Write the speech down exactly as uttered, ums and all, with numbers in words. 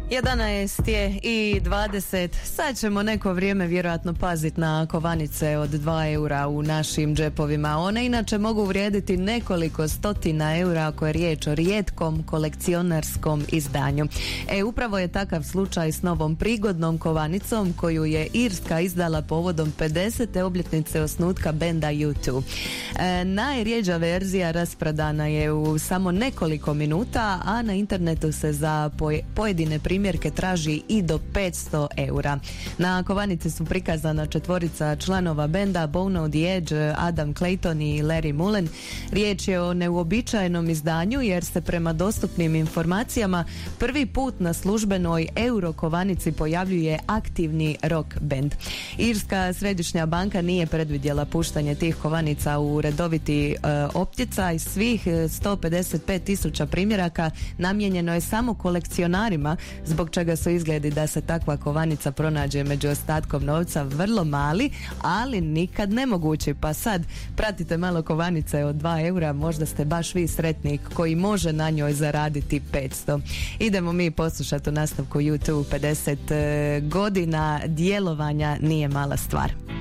jedanaest je i dvadeset. Sad ćemo neko vrijeme vjerojatno paziti na kovanice od dva eura u našim džepovima. One inače mogu vrijediti nekoliko stotina eura ako je riječ o rijetkom kolekcionarskom izdanju. E, upravo je takav slučaj s novom prigodnom kovanicom koju je Irska izdala povodom pedesete obljetnice osnutka benda U dva. E, najrjeđa verzija rasprodana je u samo nekoliko minuta, a na internetu se za poj- pojedine primjerke traži i do petsto eura. Na kovanici su prikazana četvorica članova benda Bone on the Edge, Adam Clayton i Larry Mullen. Riječ je o neuobičajenom izdanju jer se prema dostupnim informacijama prvi put na službenoj euro kovanici pojavljuje aktivni rock band. Irska središnja banka nije predvidjela puštanje tih kovanica u redoviti e, opticaj. Svih sto pedeset pet tisuća primjeraka namijenjeno je samo kolekcionarima, zbog čega su izgledi da se takva kovanica pronađe među ostatkom novca vrlo mali, ali nikad nemogući. Pa sad pratite malo kovanice od dva eura, možda ste baš vi sretnik koji može na njoj zaraditi petsto. Idemo mi poslušati u nastavku U dva. pedeset godina djelovanja nije mala stvar.